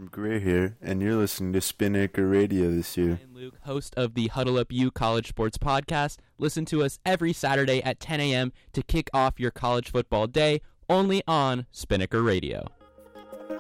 Adam Greer here, and you're listening to Spinnaker Radio this year. I'm Luke, host of the Huddle Up U College Sports Podcast. Listen to us every Saturday at 10 a.m. to kick off your college football day, only on Spinnaker Radio.